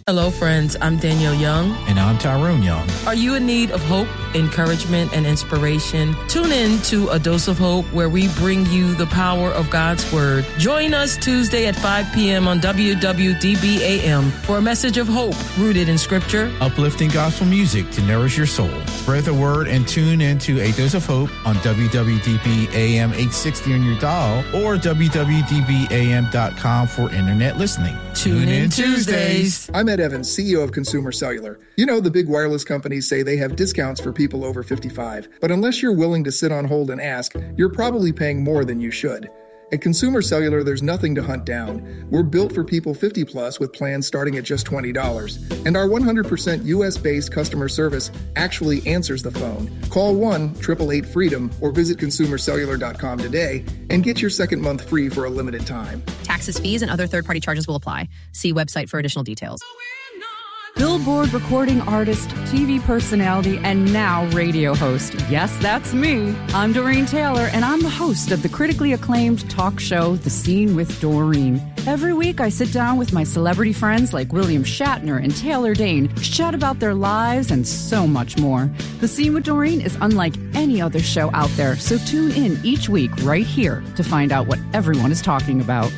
Hello, friends. I'm Danielle Young. And I'm Tyrone Young. Are you in need of hope, encouragement, and inspiration? Tune in to A Dose of Hope, where we bring you the power of God's Word. Join us Tuesday at 5 p.m. on WWDB-AM for a message of hope rooted in Scripture, uplifting gospel music to nourish your soul. Spread the word and tune into A Dose of Hope on WWDB-AM 860 on your dial or WWDBAM.com for internet listening. Tune in Tuesdays. I'm Ed Evans, CEO of Consumer Cellular. You know, the big wireless companies say they have discounts for people over 55. But unless you're willing to sit on hold and ask, you're probably paying more than you should. At Consumer Cellular, there's nothing to hunt down. We're built for people 50 plus with plans starting at just $20. And our 100% US-based customer service actually answers the phone. Call 1-888-FREEDOM or visit consumercellular.com today and get your second month free for a limited time. Taxes, fees, and other third-party charges will apply. See website for additional details. Billboard recording artist, TV personality, and now radio host. Yes, that's me. I'm Doreen Taylor, and I'm the host of the critically acclaimed talk show, The Scene with Doreen. Every week, I sit down with my celebrity friends like William Shatner and Taylor Dane, chat about their lives and so much more. The Scene with Doreen is unlike any other show out there, so tune in each week right here to find out what everyone is talking about.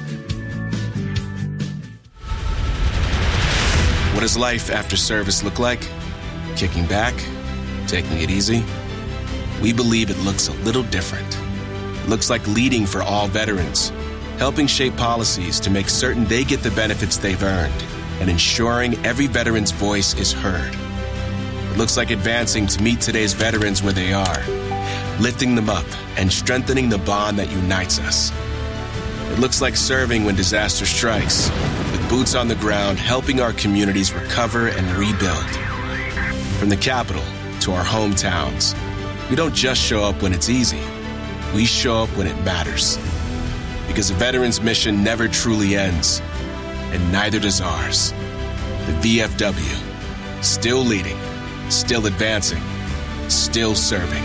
What does life after service look like? Kicking back? Taking it easy? We believe it looks a little different. It looks like leading for all veterans, helping shape policies to make certain they get the benefits they've earned, and ensuring every veteran's voice is heard. It looks like advancing to meet today's veterans where they are, lifting them up and strengthening the bond that unites us. It looks like serving when disaster strikes, with boots on the ground, helping our communities recover and rebuild. From the Capitol to our hometowns, we don't just show up when it's easy. We show up when it matters. Because a veteran's mission never truly ends, and neither does ours. The VFW, still leading, still advancing, still serving.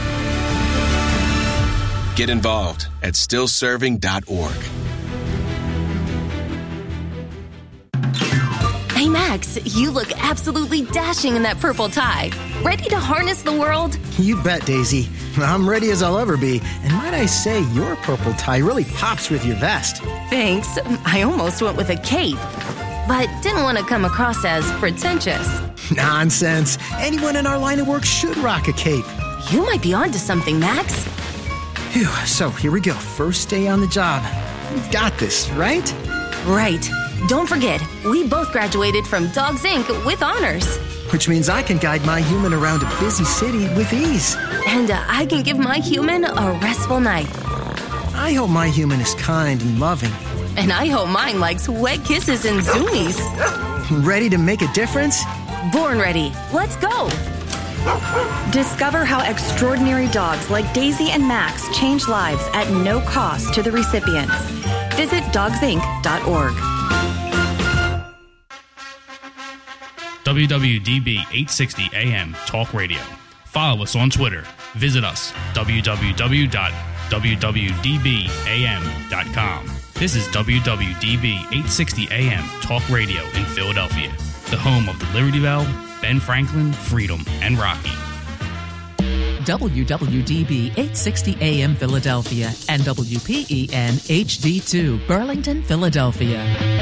Get involved at stillserving.org. Hey, Max, you look absolutely dashing in that purple tie. Ready to harness the world? You bet, Daisy. I'm ready as I'll ever be. And might I say, your purple tie really pops with your vest. Thanks. I almost went with a cape, but didn't want to come across as pretentious. Nonsense. Anyone in our line of work should rock a cape. You might be onto something, Max. Phew, so here we go. First day on the job. We've got this, right? Right. Don't forget, we both graduated from Dogs Inc. with honors. Which means I can guide my human around a busy city with ease. And I can give my human a restful night. I hope my human is kind and loving. And I hope mine likes wet kisses and zoomies. Ready to make a difference? Born ready. Let's go. Discover how extraordinary dogs like Daisy and Max change lives at no cost to the recipients. Visit dogsinc.org. WWDB 860 AM Talk Radio. Follow us on Twitter. Visit us, www.wwdbam.com. This is WWDB 860 AM Talk Radio in Philadelphia, the home of the Liberty Bell, Ben Franklin, Freedom, and Rocky. WWDB 860 AM Philadelphia and WPEN HD2 Burlington, Philadelphia.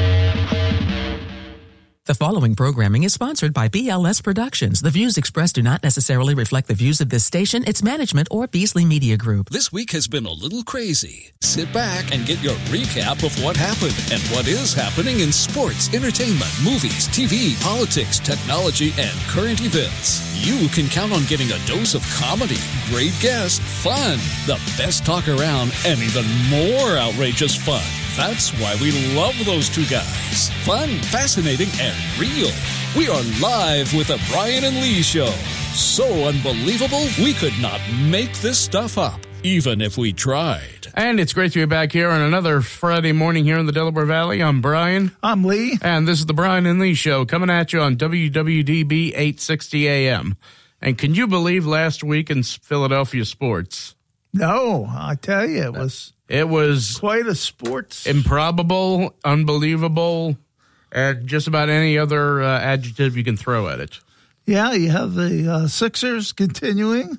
The following programming is sponsored by BLS Productions. The views expressed do not necessarily reflect the views of this station, its management, or Beasley Media Group. This week has been a little crazy. Sit back and get your recap of what happened and what is happening in sports, entertainment, movies, TV, politics, technology, and current events. You can count on getting a dose of comedy, great guests, fun, the best talk around, and even more outrageous fun. That's why we love those two guys. Fun, fascinating, and real. We are live with the Brian and Lee Show. So unbelievable, we could not make this stuff up, even if we tried. And it's great to be back here on another Friday morning here in the Delaware Valley. I'm Brian. I'm Lee. And this is the Brian and Lee Show coming at you on WWDB 860 AM. And can you believe last week in Philadelphia sports? No, I tell you, it was quite a sports. Improbable, unbelievable, and just about any other adjective you can throw at it. Yeah, you have the Sixers continuing,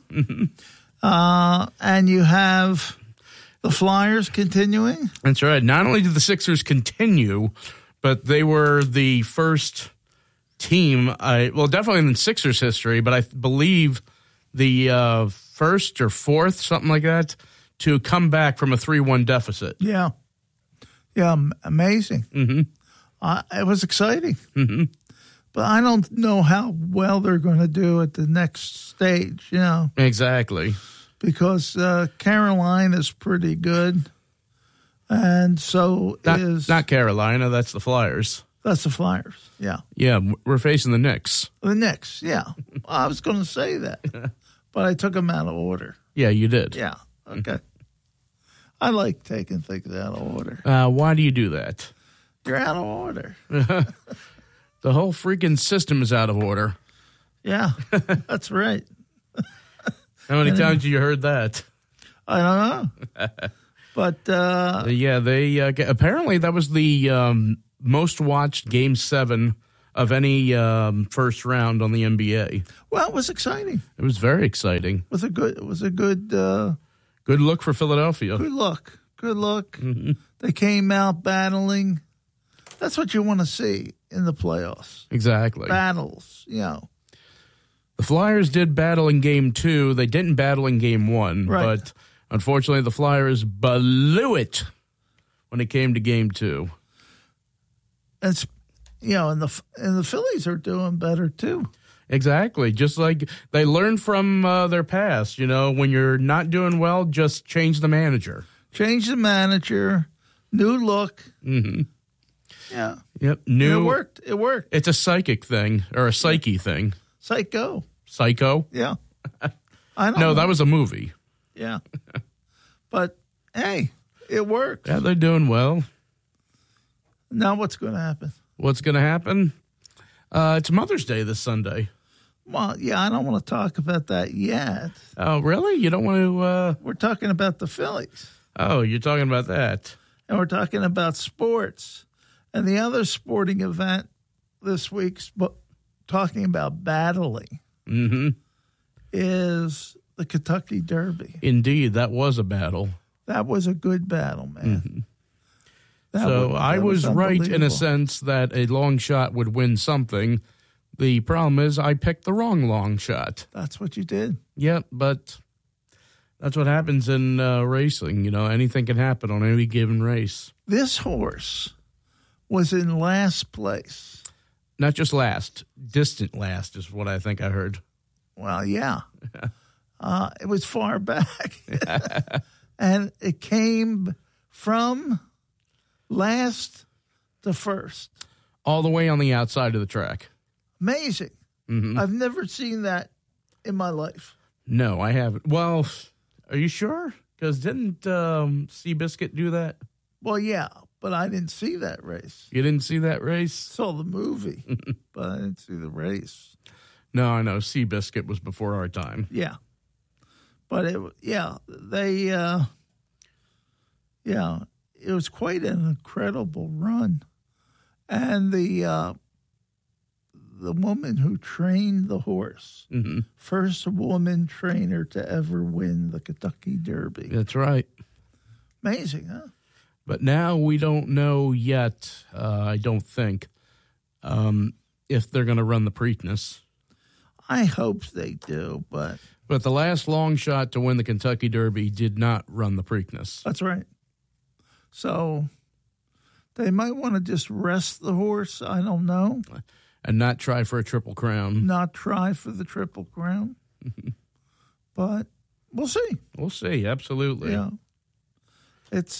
and you have the Flyers continuing. That's right. Not only did the Sixers continue, but they were the first team, definitely in the Sixers history, but I believe the first or fourth, something like that, to come back from a 3-1 deficit. Yeah. Yeah, amazing. It was exciting. But I don't know how well they're going to do at the next stage, Exactly. Because Carolina's pretty good, and so is... Not Carolina, that's the Flyers. That's the Flyers, yeah. Yeah, we're facing the Knicks. The Knicks, yeah. I was going to say that, but I took them out of order. Yeah, you did. Yeah, okay. I like taking things out of order. Why do you do that? You're out of order. The whole freaking system is out of order. Yeah, that's right. How many times have you heard that? I don't know. But, they apparently that was the most watched Game 7 of any first round on the NBA. Well, it was exciting. It was very exciting. It was a good good look for Philadelphia. Good look. Mm-hmm. They came out battling. That's what you want to see in the playoffs. Exactly. Battles, The Flyers did battle in Game 2. They didn't battle in Game 1, right. But unfortunately the Flyers blew it when it came to Game 2. It's and the Phillies are doing better too. Exactly. Just like they learned from their past, when you're not doing well, just change the manager. Change the manager, new look. Mm-hmm. Yeah. Yep. New. It worked. It's a psychic thing or a psyche thing. Psycho. Yeah. I don't know. That was a movie. Yeah. But hey, it worked. Yeah, they're doing well. Now what's going to happen? What's going to happen? It's Mother's Day this Sunday. Well, yeah, I don't want to talk about that yet. Oh, really? You don't want to? We're talking about the Phillies. Oh, you're talking about that. And we're talking about sports. And the other sporting event this week's talking about battling is the Kentucky Derby. Indeed, that was a battle. That was a good battle, man. I was right in a sense that a long shot would win something. The problem is I picked the wrong long shot. That's what you did. Yep, but that's what happens in racing. Anything can happen on any given race. This horse was in last place. Not just last, distant last is what I think I heard. Well, yeah. It was far back. And it came from last to first. All the way on the outside of the track. Amazing. Mm-hmm. I've never seen that in my life. No, I haven't. Well, are you sure? Because didn't Seabiscuit do that? Well, yeah, but I didn't see that race. You didn't see that race? Saw the movie, but I didn't see the race. No, I know. Seabiscuit was before our time. Yeah. But it was quite an incredible run. And the woman who trained the horse, first woman trainer to ever win the Kentucky Derby. That's right. Amazing, huh? But now we don't know yet, I don't think, if they're going to run the Preakness. I hope they do, but the last long shot to win the Kentucky Derby did not run the Preakness. That's right. So they might want to just rest the horse. I don't know. And not try for a Triple Crown. Not try for the Triple Crown. But we'll see. We'll see, absolutely. Yeah. It's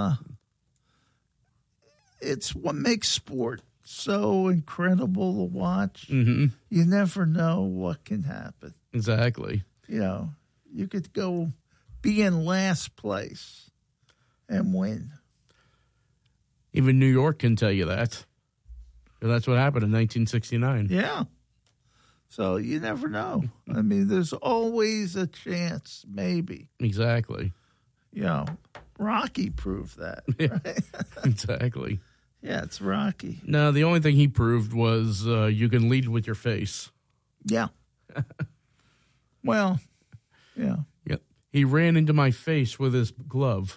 what makes sport so incredible to watch. Mm-hmm. You never know what can happen. Exactly. You could go be in last place and win. Even New York can tell you that. That's what happened in 1969. Yeah. So you never know. I mean, there's always a chance, maybe. Exactly. Rocky proved that. Right? Exactly. Yeah, it's Rocky. No, the only thing he proved was you can lead with your face. Yeah. Well, yeah. Yep. He ran into my face with his glove.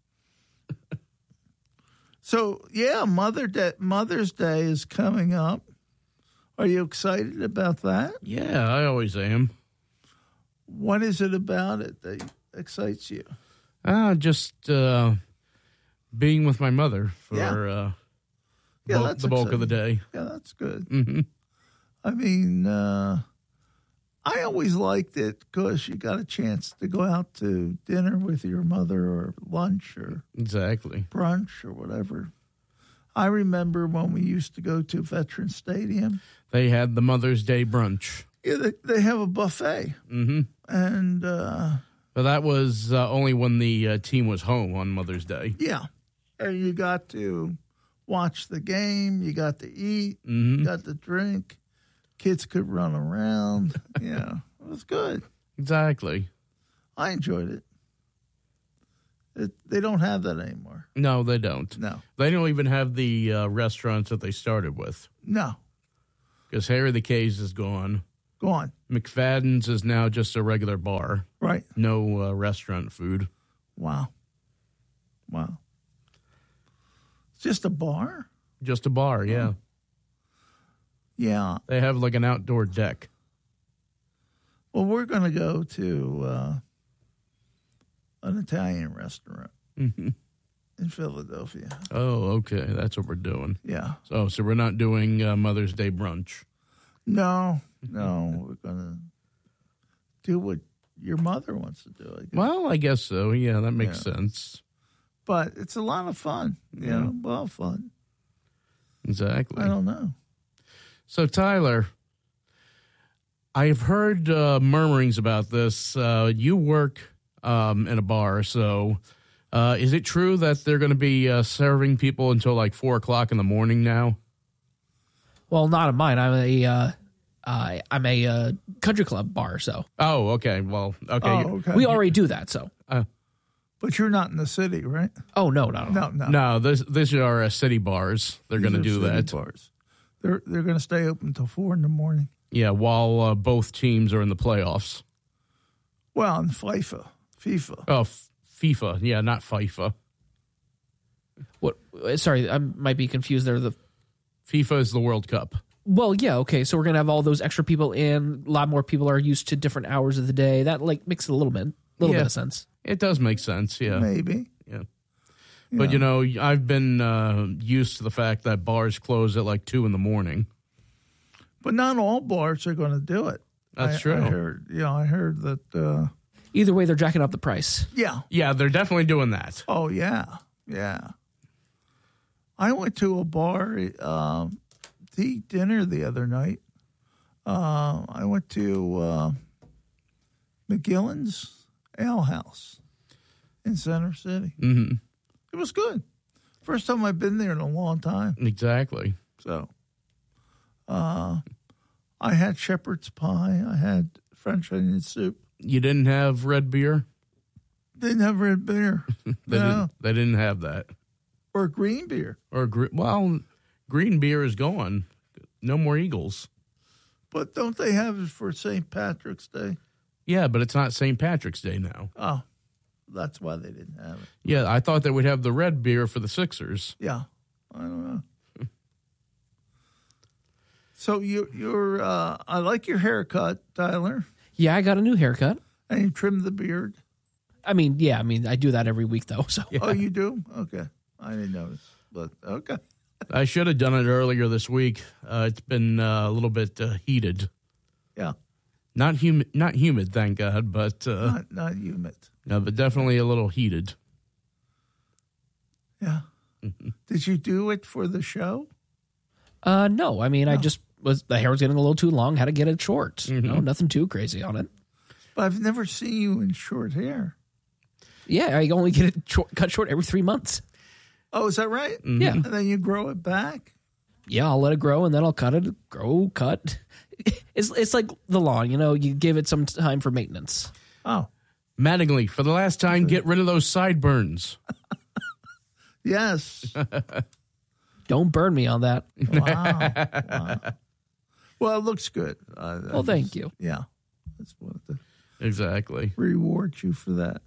So, yeah, Mother's Day is coming up. Are you excited about that? Yeah, I always am. What is it about it that excites you? Just being with my mother for the bulk of the day. Yeah, that's good. Mm-hmm. I mean, I always liked it because you got a chance to go out to dinner with your mother or lunch or exactly brunch or whatever. I remember when we used to go to Veterans Stadium. They had the Mother's Day brunch. Yeah, they have a buffet. Mm-hmm. And but that was only when the team was home on Mother's Day. Yeah. And you got to watch the game. You got to eat. Mm-hmm. You got to drink. Kids could run around. Yeah, it was good. Exactly. I enjoyed it. They don't have that anymore. No, they don't. No. They don't even have the restaurants that they started with. No. Because Harry the K's is gone. Gone. McFadden's is now just a regular bar. Right. No restaurant food. Wow. It's just a bar? Just a bar, yeah. Yeah. They have like an outdoor deck. Well, we're going to go to an Italian restaurant in Philadelphia. Oh, okay. That's what we're doing. Yeah. So we're not doing Mother's Day brunch. No. We're going to do what your mother wants to do, I guess. Well, I guess so. Yeah, that makes sense. But it's a lot of fun. Yeah. Well, fun. Exactly. I don't know. So, Tyler, I've heard murmurings about this. You work in a bar, so is it true that they're going to be serving people until like 4 o'clock in the morning now? Well, not in mine. I'm a country club bar, so. Oh, okay. Well, okay. Okay. We already do that, so. But you're not in the city, right? Oh, no. No, these are city bars. They're going to do that. Bars. They're going to stay open until 4 in the morning. Yeah, while both teams are in the playoffs. Well, in FIFA. Oh, FIFA. Yeah, not FIFA. What? Sorry, I might be confused there. FIFA is the World Cup. Well, yeah, okay. So we're going to have all those extra people in. A lot more people are used to different hours of the day. That like makes a little bit of sense. It does make sense, yeah. Maybe. Yeah. But, I've been used to the fact that bars close at like 2 in the morning. But not all bars are going to do it. That's true. I heard that. Either way, they're jacking up the price. Yeah. Yeah, they're definitely doing that. Oh, yeah. Yeah. I went to a bar to eat dinner the other night. I went to McGillen's Ale House in Center City. Mm-hmm. It was good. First time I've been there in a long time. Exactly. So, I had shepherd's pie. I had French onion soup. You didn't have red beer? Didn't have red beer. They didn't have that. Or green beer. Green beer is gone. No more Eagles. But don't they have it for St. Patrick's Day? Yeah, but it's not St. Patrick's Day now. Oh, that's why they didn't have it. Yeah, I thought they would have the red beer for the Sixers. Yeah, I don't know. So you're I like your haircut, Tyler. Yeah, I got a new haircut. And you trimmed the beard? I do that every week, though. So. Yeah. Oh, you do? Okay. I didn't notice, but okay. I should have done it earlier this week. It's been a little bit heated. Yeah. Not humid, thank God, but... not humid. No, but definitely a little heated. Yeah. Mm-hmm. Did you do it for the show? No. I just the hair was getting a little too long, had to get it short. Mm-hmm. No, nothing too crazy on it. But I've never seen you in short hair. Yeah, I only get it cut short every 3 months. Oh, is that right? Mm-hmm. Yeah. And then you grow it back? Yeah, I'll let it grow, and then I'll cut it, cut. It's like the lawn, you give it some time for maintenance. Oh. Mattingly, for the last time, get rid of those sideburns. Yes. Don't burn me on that. Wow. Well, it looks good. Well, thank you. Yeah. That's what exactly. Reward you for that.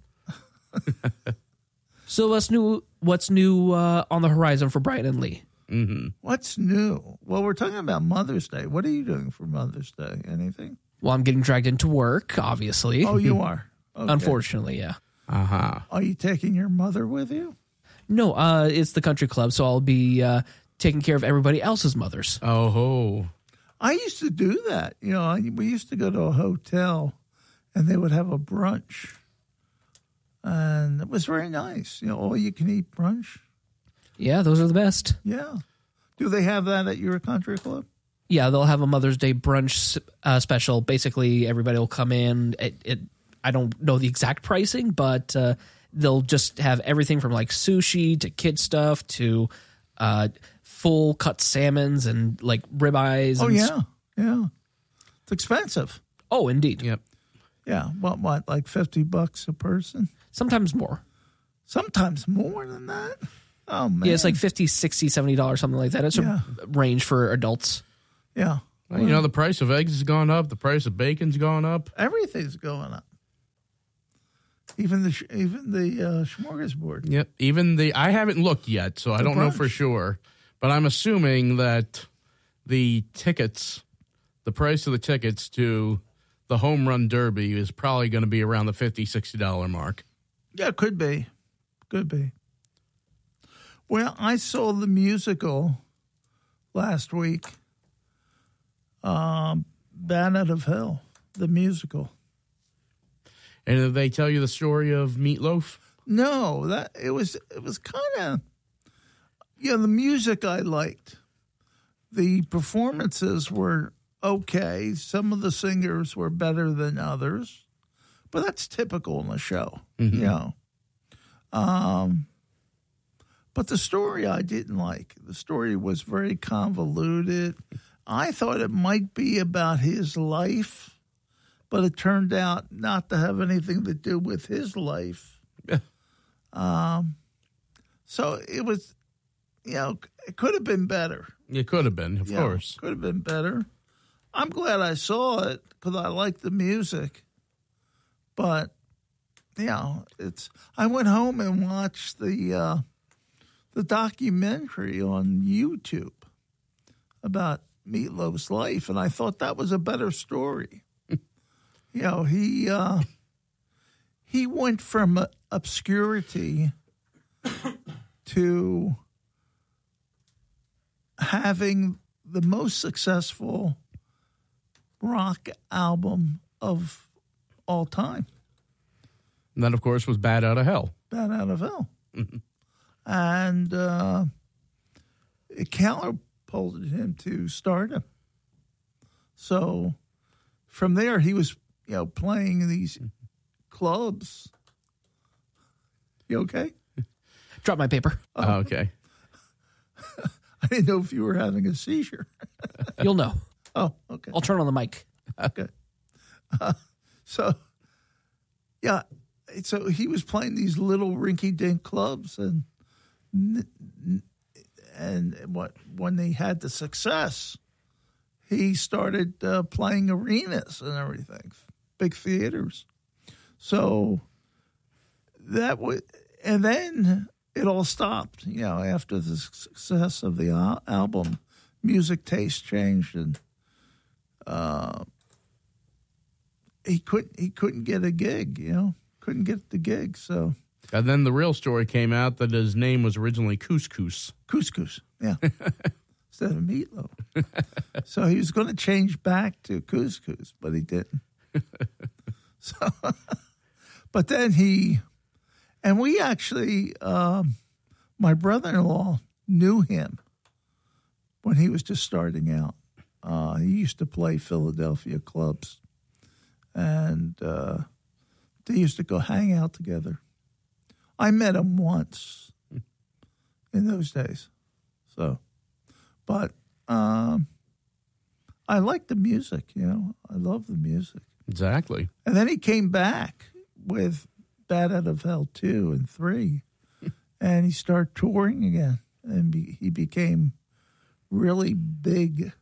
So what's new on the horizon for Brian and Lee? Mm-hmm. What's new? Well, we're talking about Mother's Day. What are you doing for Mother's Day? Anything? Well, I'm getting dragged into work, obviously. Oh, you are? Okay. Unfortunately, yeah. Uh-huh. Are you taking your mother with you? No, it's the country club, so I'll be taking care of everybody else's mothers. Oh. I used to do that. You know, we used to go to a hotel, and they would have a brunch. And it was very nice. You know, all-you-can-eat brunch. Yeah, those are the best. Yeah. Do they have that at your country club? Yeah, they'll have a Mother's Day brunch special. Basically, everybody will come in. I don't know the exact pricing, but they'll just have everything from like sushi to kid stuff to full cut salmons and like ribeyes. Oh, yeah. It's expensive. Oh, indeed. Yep. Yeah. What, like $50 a person? Sometimes more. Sometimes more than that? Oh, man. Yeah, it's like $50, $60, $70, something like that. It's a range for adults. Yeah. Well, you know, the price of eggs has gone up. The price of bacon's gone up. Everything's going up. Even the smorgasbord. Yep. I haven't looked yet, so I don't know for sure. But I'm assuming that the tickets, the price of the tickets to the Home Run Derby is probably going to be around the $50, $60 mark. Yeah, could be. Could be. Well, I saw the musical last week, Bat Out of Hell, the musical. And did they tell you the story of Meatloaf? No, it was kind of, the music I liked. The performances were okay. Some of the singers were better than others, but that's typical in a show, Mm-hmm. you know. But the story I didn't like. The story was very convoluted. I thought it might be about his life, but it turned out not to have anything to do with his life. So it was, it could have been better. It could have been, of course. Could have been better. I'm glad I saw it because I like the music. But, I went home and watched the documentary on YouTube about Meatloaf's life, and I thought that was a better story. He went from obscurity to having the most successful rock album of all time. And that, of course, was Bat Out of Hell. Bat Out of Hell. And it catapulted him to stardom. So from there, he was, playing these clubs. You okay? Drop my paper. Oh, okay. I didn't know if you were having a seizure. You'll know. Oh, okay. I'll turn on the mic. Okay. So he was playing these little rinky-dink clubs, and when they had the success, he started playing arenas and everything, big theaters. So and then it all stopped. After the success of the album, music taste changed, and he couldn't get a gig. Couldn't get the gig. So. And then the real story came out that his name was originally Couscous. Couscous, yeah. Instead of Meatloaf. So he was going to change back to Couscous, but he didn't. But then we actually, my brother-in-law knew him when he was just starting out. He used to play Philadelphia clubs, and they used to go hang out together. I met him once in those days. So, but I like the music, I love the music. Exactly. And then he came back with Bat Out of Hell 2 and 3, and he started touring again. and he became really big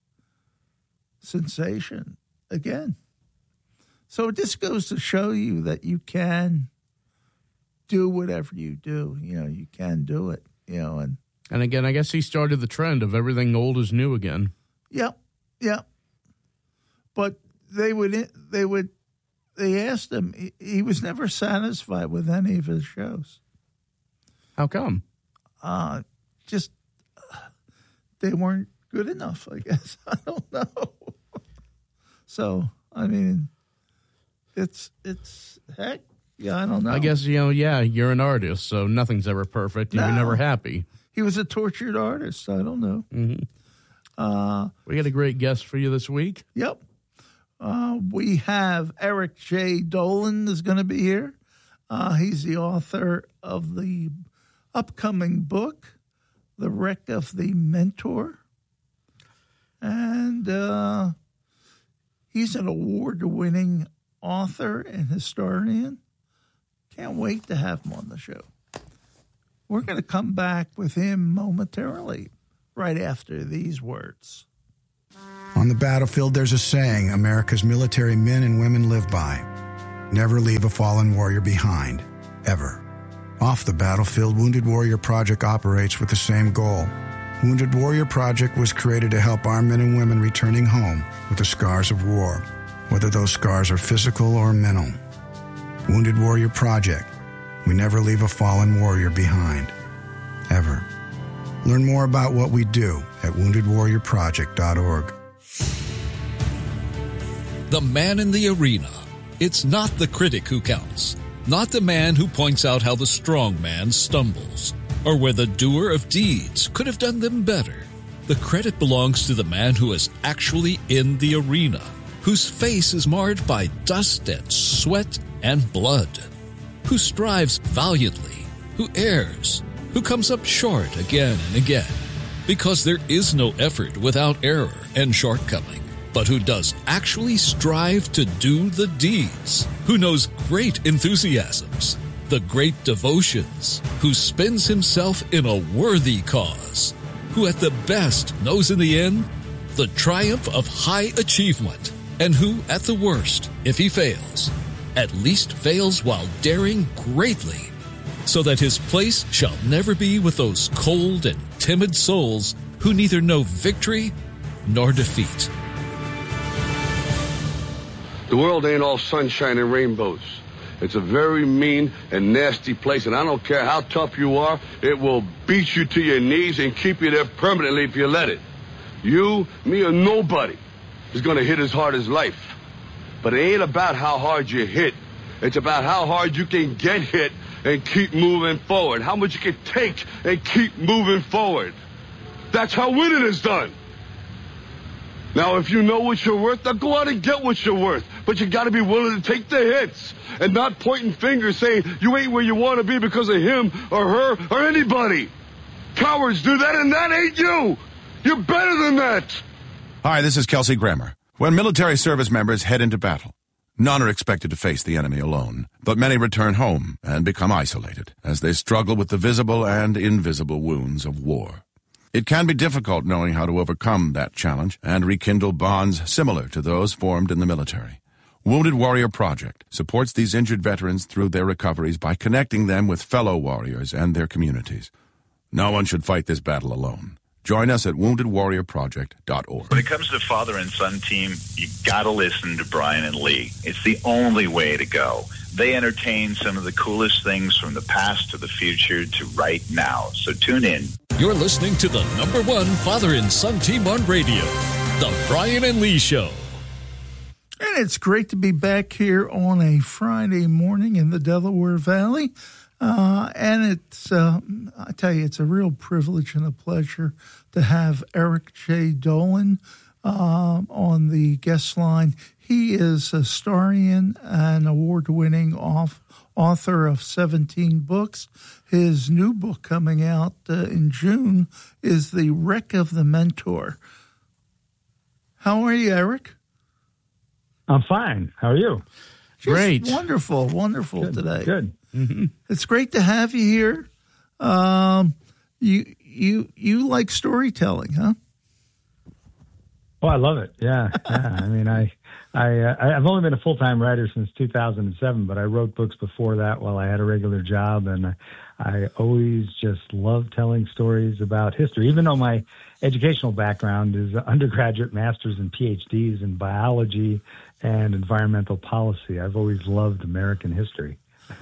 sensation again. So it just goes to show you that you can do whatever you do. You can do it. And again, I guess he started the trend of everything old is new again. Yep. But they asked him. He was never satisfied with any of his shows. How come? Just they weren't good enough, I guess. I don't know. So, I mean, it's heck. Yeah, I don't know. I guess, you're an artist, so nothing's ever perfect. You're never happy. He was a tortured artist. I don't know. Mm-hmm. We got a great guest for you this week. Yep. We have Eric J. Dolan is going to be here. He's the author of the upcoming book, The Wreck of the Mentor. And he's an award-winning author and historian. Can't wait to have him on the show. We're going to come back with him momentarily, right after these words. On the battlefield, there's a saying America's military men and women live by. Never leave a fallen warrior behind, ever. Off the battlefield, Wounded Warrior Project operates with the same goal. Wounded Warrior Project was created to help our men and women returning home with the scars of war, whether those scars are physical or mental. Wounded Warrior Project. We never leave a fallen warrior behind, ever. Learn more about what we do at woundedwarriorproject.org. The man in the arena. It's not the critic who counts, not the man who points out how the strong man stumbles, or where the doer of deeds could have done them better. The credit belongs to the man who is actually in the arena, whose face is marred by dust and sweat and blood, who strives valiantly, who errs, who comes up short again and again, because there is no effort without error and shortcoming, but who does actually strive to do the deeds, who knows great enthusiasms, the great devotions, who spends himself in a worthy cause, who at the best knows in the end the triumph of high achievement, and who, at the worst, if he fails, at least fails while daring greatly, so that his place shall never be with those cold and timid souls who neither know victory nor defeat. The world ain't all sunshine and rainbows. It's a very mean and nasty place, and I don't care how tough you are, it will beat you to your knees and keep you there permanently if you let it. You, me, or nobody is going to hit as hard as life. But it ain't about how hard you hit. It's about how hard you can get hit and keep moving forward. How much you can take and keep moving forward. That's how winning is done. Now, if you know what you're worth, now go out and get what you're worth. But you got to be willing to take the hits and not pointing fingers saying you ain't where you want to be because of him or her or anybody. Cowards do that, and that ain't you. You're better than that. Hi, this is Kelsey Grammer. When military service members head into battle, none are expected to face the enemy alone, but many return home and become isolated as they struggle with the visible and invisible wounds of war. It can be difficult knowing how to overcome that challenge and rekindle bonds similar to those formed in the military. Wounded Warrior Project supports these injured veterans through their recoveries by connecting them with fellow warriors and their communities. No one should fight this battle alone. Join us at woundedwarriorproject.org. When it comes to the father and son team, you got to listen to Brian and Lee. It's the only way to go. They entertain some of the coolest things from the past to the future to right now. So tune in. You're listening to the #1 father and son team on radio, The Brian and Lee Show. And it's great to be back here on a Friday morning in the Delaware Valley. And it's, I tell you, it's a real privilege and a pleasure to have Eric J. Dolan on the guest line. He is a historian and award-winning author of 17 books. His new book coming out in June is The Wreck of the Mentor. How are you, Eric? I'm fine. How are you? Great. Wonderful good, today. Good. Mm-hmm. It's great to have you here. you like storytelling, huh? Oh, I love it. Yeah. I mean, I've only been a full-time writer since 2007, but I wrote books before that while I had a regular job, and I always just love telling stories about history, even though my educational background is undergraduate, master's, and PhDs in biology and environmental policy. I've always loved American history.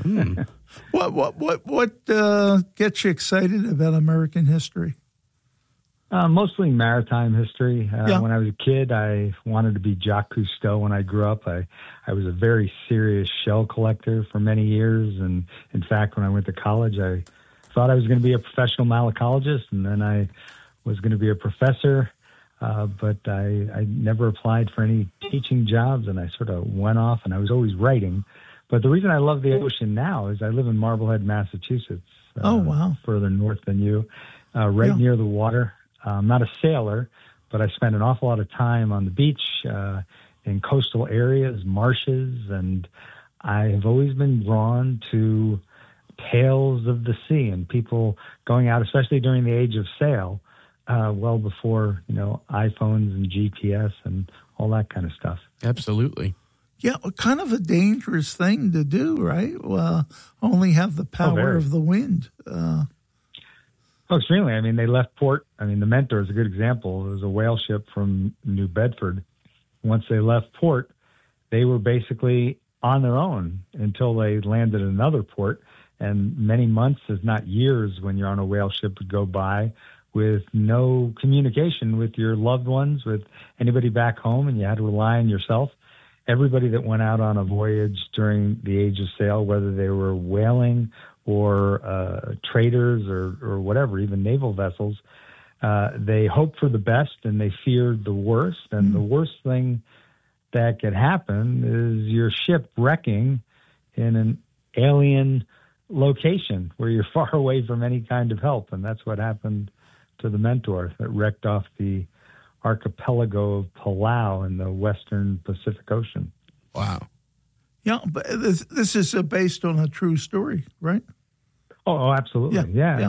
What gets you excited about American history? Mostly maritime history. When I was a kid, I wanted to be Jacques Cousteau when I grew up. I was a very serious shell collector for many years. And in fact, when I went to college, I thought I was going to be a professional malacologist, and then I was going to be a professor. But I never applied for any teaching jobs, and I sort of went off, and I was always writing. But the reason I love the ocean now is I live in Marblehead, Massachusetts. Oh, wow. Further north than you, near the water. I'm not a sailor, but I spend an awful lot of time on the beach, in coastal areas, marshes, and I have always been drawn to tales of the sea and people going out, especially during the age of sail, well before, iPhones and GPS and all that kind of stuff. Absolutely. Yeah, kind of a dangerous thing to do, right? Well, only have the power of the wind. Oh, extremely. I mean, they left port. I mean, the Mentor is a good example. It was a whale ship from New Bedford. Once they left port, they were basically on their own until they landed at another port. And many months, if not years, when you're on a whale ship, would go by with no communication with your loved ones, with anybody back home, and you had to rely on yourself. Everybody that went out on a voyage during the age of sail, whether they were whaling or traders or whatever, even naval vessels, they hoped for the best and they feared the worst. And the worst thing that could happen is your ship wrecking in an alien location where you're far away from any kind of help. And that's what happened to the Mentor, that wrecked off the archipelago of Palau in the western Pacific Ocean. Wow. Yeah, but this is based on a true story, right? Oh, absolutely. Yeah.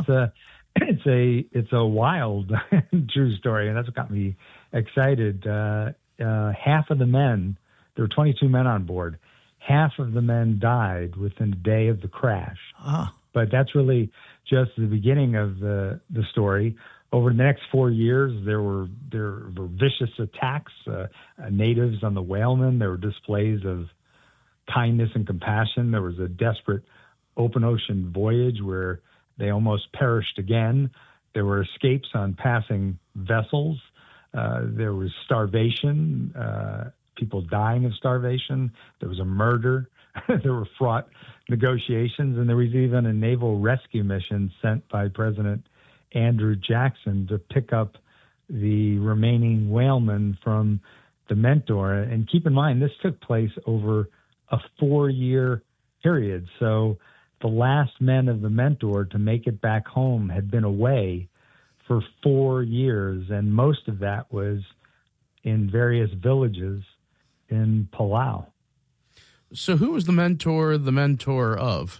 It's a wild true story, and that's what got me excited. Half of the men, there were 22 men on board, half of the men died within a day of the crash. But that's really just the beginning of the story. Over the next 4 years, there were vicious attacks, natives on the whalemen. There were displays of kindness and compassion. There was a desperate open ocean voyage where they almost perished again. There were escapes on passing vessels. There was starvation, people dying of starvation. There was a murder. There were fraught negotiations, and there was even a naval rescue mission sent by President Andrew Jackson to pick up the remaining whalemen from the Mentor. And keep in mind, this took place over a 4-year period. So the last men of the Mentor to make it back home had been away for 4 years, and most of that was in various villages in Palau. So who was the mentor of?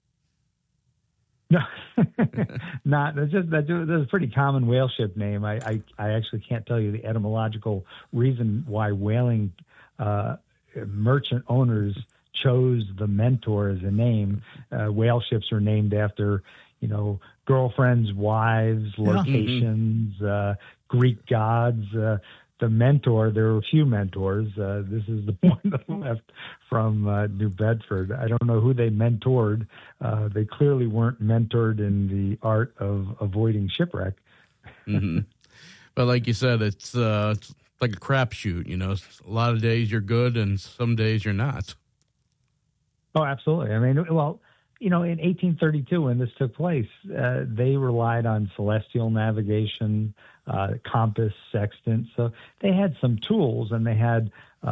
No, that's a pretty common whale ship name. I actually can't tell you the etymological reason why whaling merchant owners chose the Mentor as a name. Whale ships are named after, girlfriends, wives, locations, Greek gods. The Mentor, there were a few mentors. This is the one that left from New Bedford. I don't know who they mentored. They clearly weren't mentored in the art of avoiding shipwreck. Mm-hmm. But like you said, it's like a crapshoot. A lot of days you're good and some days you're not. Oh, absolutely. I mean, well, in 1832, when this took place, they relied on celestial navigation, compass, sextant. So they had some tools, and they had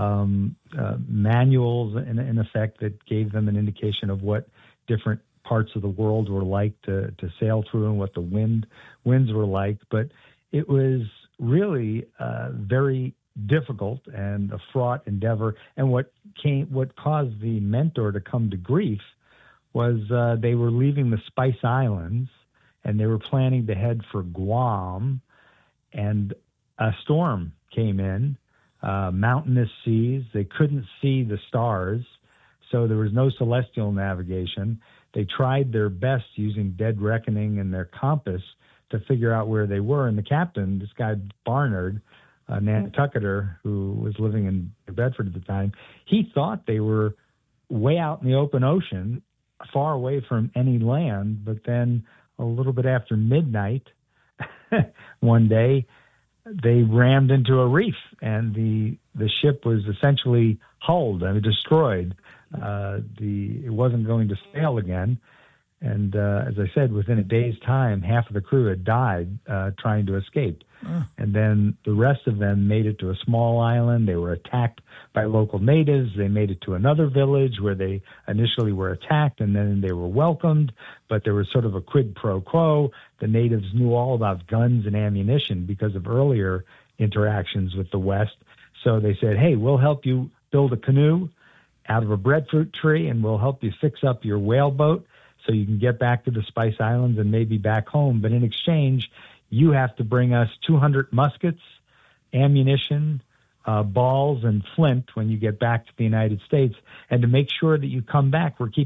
manuals in effect that gave them an indication of what different parts of the world were like to sail through and what the winds were like. But it was really very difficult and a fraught endeavor. And what caused the Mentor to come to grief was they were leaving the Spice Islands, and they were planning to head for Guam, and a storm came in, mountainous seas. They couldn't see the stars, so there was no celestial navigation. They tried their best using dead reckoning and their compass to figure out where they were. And the captain, this guy Barnard, Nantucketer, who was living in Bedford at the time, he thought they were way out in the open ocean, far away from any land. But then a little bit after midnight one day, they rammed into a reef, and the ship was essentially hulled and destroyed. It wasn't going to sail again. And as I said, within a day's time, half of the crew had died trying to escape. And then the rest of them made it to a small island. They were attacked by local natives. They made it to another village where they initially were attacked, and then they were welcomed. But there was sort of a quid pro quo. The natives knew all about guns and ammunition because of earlier interactions with the West. So they said, hey, we'll help you build a canoe out of a breadfruit tree, and we'll help you fix up your whaleboat so you can get back to the Spice Islands and maybe back home. But in exchange, you have to bring us 200 muskets, ammunition, balls, and flint when you get back to the United States. And to make sure that you come back, we're keeping